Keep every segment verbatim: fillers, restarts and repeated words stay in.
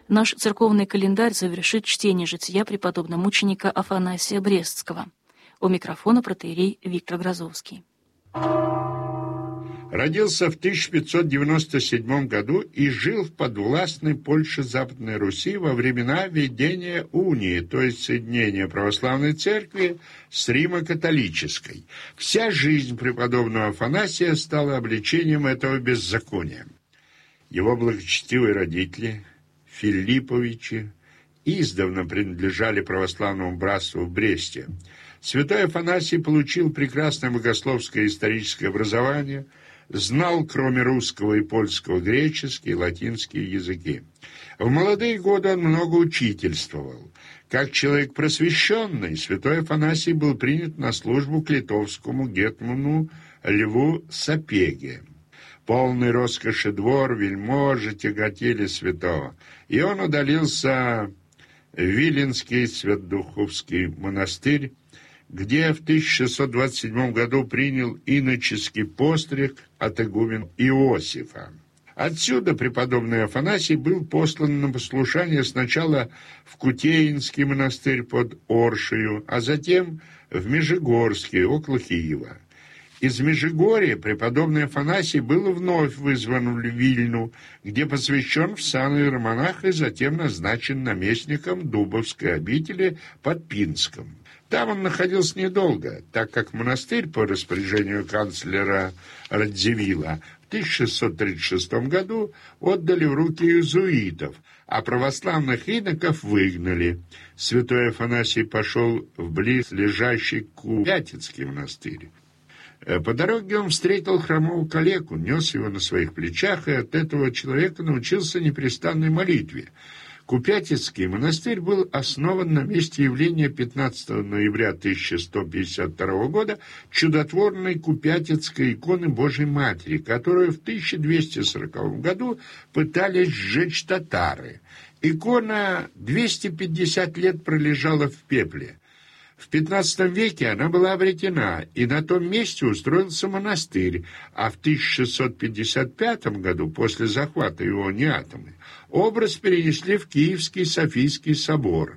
Наш церковный календарь завершит чтение жития преподобного мученика Афанасия Брестского. У микрофона протоиерей Виктор Грозовский. Родился в тысяча пятьсот девяносто седьмом году и жил в подвластной Польше Западной Руси во времена введения унии, то есть соединения православной церкви с римо-католической. Вся жизнь преподобного Афанасия стала обличением этого беззакония. Его благочестивые родители, Филипповичи, издавна принадлежали православному братству в Бресте. Святой Афанасий получил прекрасное богословское и историческое образование, знал, кроме русского и польского, греческий и латинский языки. В молодые годы он много учительствовал. Как человек просвещенный, святой Афанасий был принят на службу к литовскому гетману Льву Сапеге. Полный роскоши двор, вельможи тяготили святого, и он удалился в Виленский Святодуховский монастырь, где в тысяча шестьсот двадцать седьмом году принял иноческий постриг от игумена Иосифа. Отсюда преподобный Афанасий был послан на послушание сначала в Кутеинский монастырь под Оршею, а затем в Межигорский, около Киева. Из Межигорья преподобный Афанасий был вновь вызван в Вильну, где посвящен в сан иеромонаха и затем назначен наместником Дубовской обители под Пинском. Там он находился недолго, так как монастырь по распоряжению канцлера Радзивилла в тысяча шестьсот тридцать шестом году отдали в руки иезуитов, а православных иноков выгнали. Святой Афанасий пошел в близлежащий Купятицкий монастырь. По дороге он встретил хромого калеку, нес его на своих плечах, и от этого человека научился непрестанной молитве. Купятицкий монастырь был основан на месте явления пятнадцатого ноября тысяча сто пятьдесят второго года чудотворной Купятицкой иконы Божьей Матери, которую в тысяча двести сороковом году пытались сжечь татары. Икона двести пятьдесят лет пролежала в пепле. В пятнадцатом веке она была обретена, и на том месте устроился монастырь, а в тысяча шестьсот пятьдесят пятом году, после захвата его неатомы, образ перенесли в Киевский Софийский собор.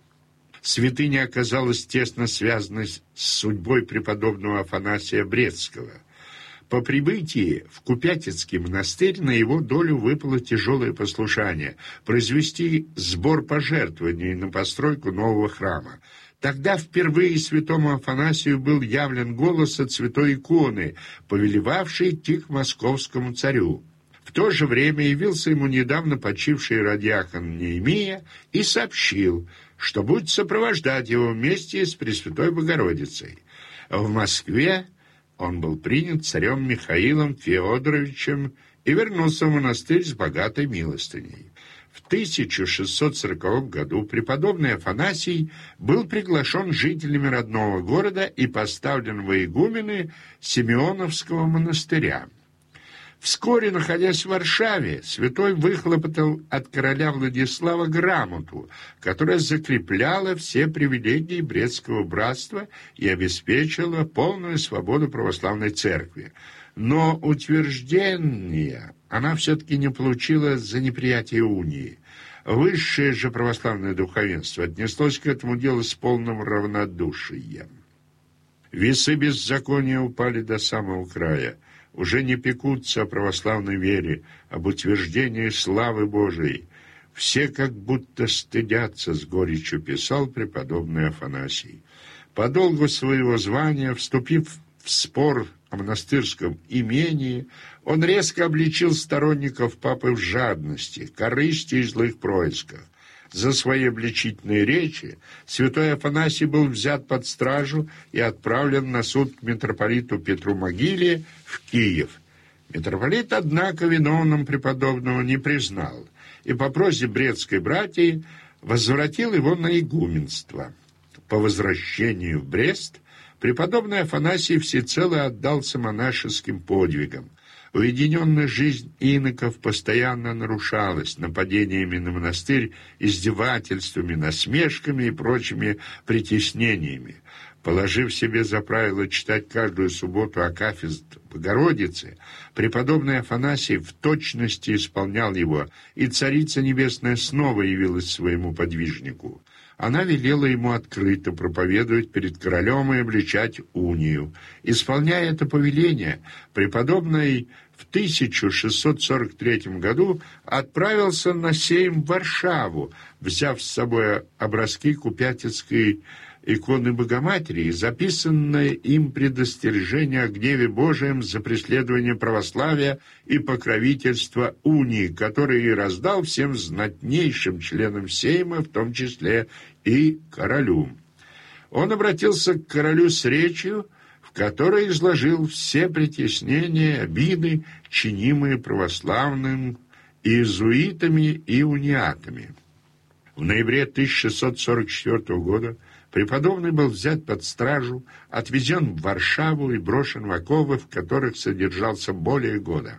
Святыня оказалась тесно связанной с судьбой преподобного Афанасия Брестского. По прибытии в Купятицкий монастырь на его долю выпало тяжелое послушание – произвести сбор пожертвований на постройку нового храма. Тогда впервые святому Афанасию был явлен голос от святой иконы, повелевавший идти к московскому царю. В то же время явился ему недавно почивший радиакон Неемия и сообщил, что будет сопровождать его вместе с Пресвятой Богородицей. В Москве он был принят царем Михаилом Феодоровичем и вернулся в монастырь с богатой милостыней. В тысяча шестьсот сороковом году преподобный Афанасий был приглашен жителями родного города и поставлен во игумены Симеоновского монастыря. Вскоре, находясь в Варшаве, святой выхлопотал от короля Владислава грамоту, которая закрепляла все привилегии Брестского братства и обеспечила полную свободу православной церкви. Но утверждение она все-таки не получила за неприятие унии. Высшее же православное духовенство отнеслось к этому делу с полным равнодушием. Весы беззакония упали до самого края. Уже не пекутся о православной вере, об утверждении славы Божией. Все как будто стыдятся, с горечью писал преподобный Афанасий. По долгу своего звания, вступив в спор о монастырском имении, он резко обличил сторонников папы в жадности, корысти и злых происках. За свои обличительные речи святой Афанасий был взят под стражу и отправлен на суд к митрополиту Петру Могиле в Киев. Митрополит, однако, виновным преподобного не признал и по просьбе брестской братьи возвратил его на игуменство. По возвращению в Брест преподобный Афанасий всецело отдался монашеским подвигам. Уединенная жизнь иноков постоянно нарушалась нападениями на монастырь, издевательствами, насмешками и прочими притеснениями. Положив себе за правило читать каждую субботу акафист Богородицы, преподобный Афанасий в точности исполнял его, и Царица Небесная снова явилась своему подвижнику. Она велела ему открыто проповедовать перед королем и обличать унию. Исполняя это повеление, преподобный в тысяча шестьсот сорок третьем году отправился на сейм в Варшаву, взяв с собой образки купятицкой иконы Богоматери и записанное им предостережение о гневе Божием за преследование православия и покровительство унии, который и раздал всем знатнейшим членам сейма, в том числе и королю. Он обратился к королю с речью, в которой изложил все притеснения, обиды, чинимые православным иезуитами и униатами. В ноябре тысяча шестьсот сорок четвёртого года преподобный был взят под стражу, отвезен в Варшаву и брошен в оковы, в которых содержался более года.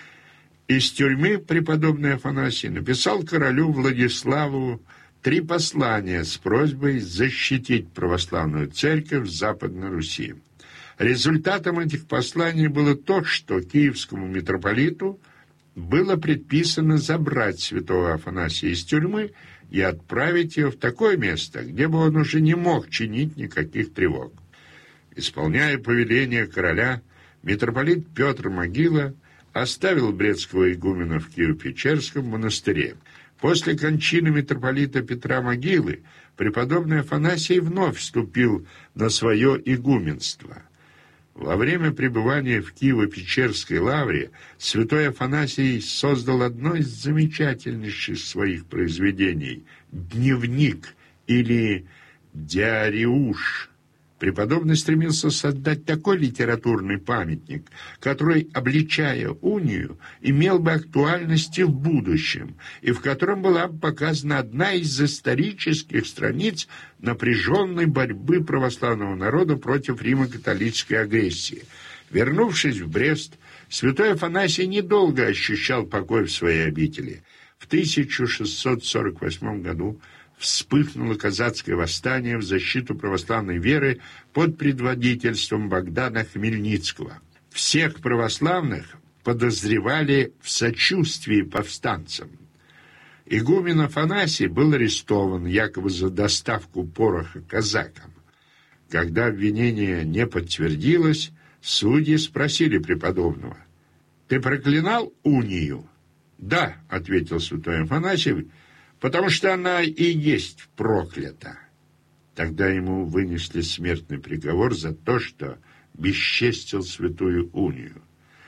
Из тюрьмы преподобный Афанасий написал королю Владиславу три послания с просьбой защитить православную церковь в Западной Руси. Результатом этих посланий было то, что киевскому митрополиту было предписано забрать святого Афанасия из тюрьмы и отправить его в такое место, где бы он уже не мог чинить никаких тревог. Исполняя повеление короля, митрополит Петр Могила оставил брестского игумена в Киево-Печерском монастыре. После кончины митрополита Петра Могилы преподобный Афанасий вновь вступил на свое игуменство. Во время пребывания в Киево-Печерской лавре святой Афанасий создал одно из замечательнейших своих произведений – «Дневник» или «Диариуш». Преподобный стремился создать такой литературный памятник, который, обличая унию, имел бы актуальности в будущем, и в котором была бы показана одна из исторических страниц напряженной борьбы православного народа против римо-католической агрессии. Вернувшись в Брест, святой Афанасий недолго ощущал покой в своей обители. В тысяча шестьсот сорок восьмом году вспыхнуло казацкое восстание в защиту православной веры под предводительством Богдана Хмельницкого. Всех православных подозревали в сочувствии повстанцам. Игумен Афанасий был арестован якобы за доставку пороха казакам. Когда обвинение не подтвердилось, судьи спросили преподобного: «Ты проклинал унию?» «Да», — ответил святой Афанасий, «потому что она и есть проклята». Тогда ему вынесли смертный приговор за то, что бесчестил святую унию.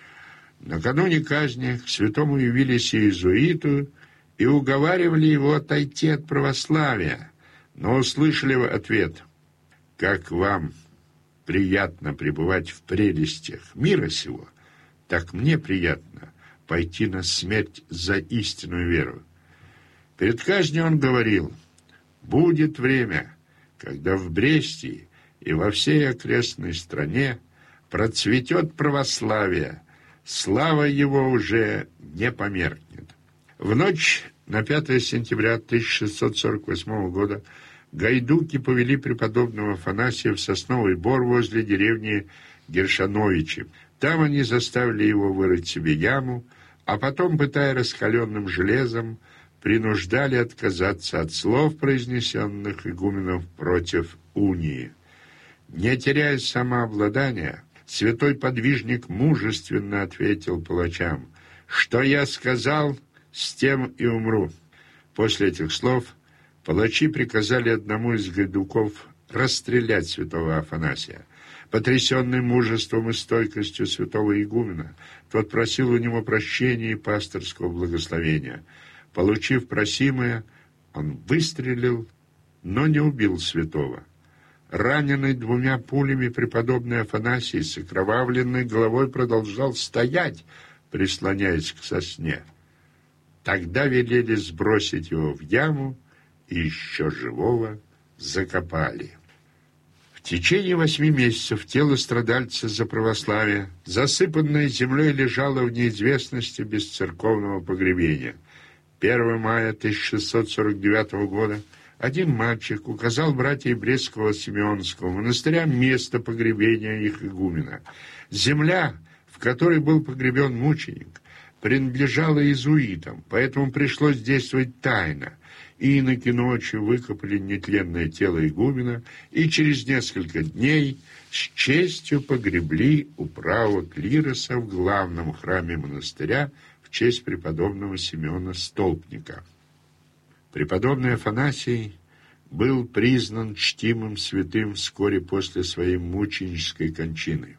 Накануне казни к святому явились иезуиты и уговаривали его отойти от православия, но услышали в ответ: «Как вам приятно пребывать в прелестях мира сего, так мне приятно пойти на смерть за истинную веру». Перед казнью он говорил: «Будет время, когда в Бресте и во всей окрестной стране процветет православие, слава его уже не померкнет». В ночь на пятое сентября тысяча шестьсот сорок восьмого года гайдуки повели преподобного Афанасия в сосновый бор возле деревни Гершановичи. Там они заставили его вырыть себе яму, а потом, пытая раскаленным железом, принуждали отказаться от слов, произнесенных игуменов против унии. Не теряя самообладания, святой подвижник мужественно ответил палачам: «Что я сказал, с тем и умру». После этих слов палачи приказали одному из гайдуков расстрелять святого Афанасия. Потрясенный мужеством и стойкостью святого игумена, тот просил у него прощения и пасторского благословения. Получив просимое, он выстрелил, но не убил святого. Раненый двумя пулями преподобный Афанасий с окровавленной головой продолжал стоять, прислоняясь к сосне. Тогда велели сбросить его в яму и еще живого закопали. В течение восьми месяцев тело страдальца за православие, засыпанное землей, лежало в неизвестности без церковного погребения. первого мая тысяча шестьсот сорок девятого года один мальчик указал братьям Брестского Симеонского монастыря место погребения их игумена. Земля, в которой был погребен мученик, принадлежала иезуитам, поэтому пришлось действовать тайно. Иноки ночью выкопали нетленное тело игумена и через несколько дней с честью погребли у правого клироса в главном храме монастыря в честь преподобного Симеона Столпника. Преподобный Афанасий был признан чтимым святым вскоре после своей мученической кончины.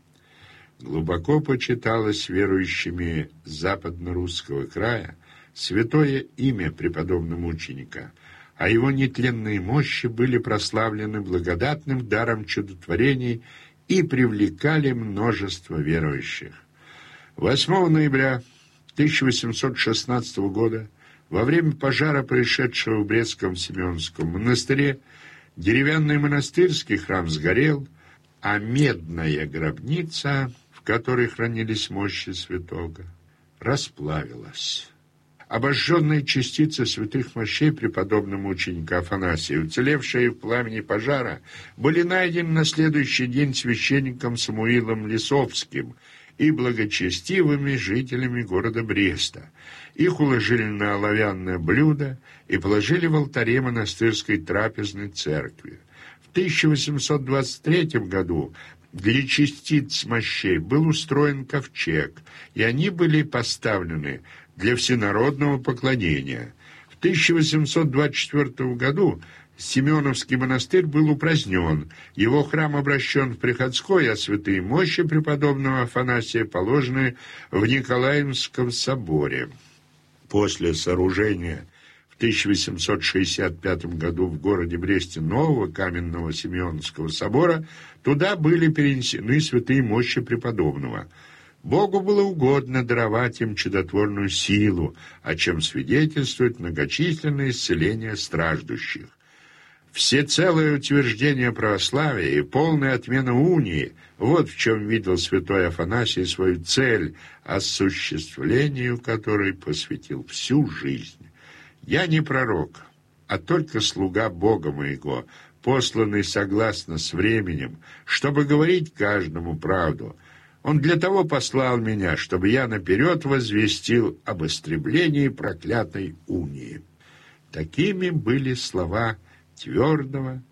Глубоко почиталось верующими западно-русского края святое имя преподобного мученика, а его нетленные мощи были прославлены благодатным даром чудотворений и привлекали множество верующих. восьмого ноября тысяча восемьсот шестнадцатого года во время пожара, происшедшего в Брестском Симеонском монастыре, деревянный монастырский храм сгорел, а медная гробница, в которой хранились мощи святого, расплавилась. Обожженные частицы святых мощей преподобного мученика Афанасия, уцелевшие в пламени пожара, были найдены на следующий день священником Самуилом Лисовским и благочестивыми жителями города Бреста. Их уложили на оловянное блюдо и положили в алтаре монастырской трапезной церкви. В тысяча восемьсот двадцать третьем году для частиц мощей был устроен ковчег, и они были поставлены для всенародного поклонения. В тысяча восемьсот двадцать четвёртом году Симеоновский монастырь был упразднен, его храм обращен в приходской, а святые мощи преподобного Афанасия положены в Николаевском соборе. После сооружения в тысяча восемьсот шестьдесят пятом году в городе Бресте нового каменного Симеоновского собора туда были перенесены святые мощи преподобного. Богу было угодно даровать им чудотворную силу, о чем свидетельствует многочисленное исцеление страждущих. Всецелое утверждение православия и полная отмена унии – вот в чем видел святой Афанасий свою цель, осуществлению которой посвятил всю жизнь. «Я не пророк, а только слуга Бога моего, посланный согласно с временем, чтобы говорить каждому правду. Он для того послал меня, чтобы я наперед возвестил об истреблении проклятой унии». Такими были слова твердого,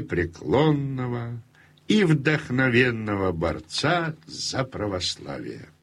непреклонного и вдохновенного борца за православие.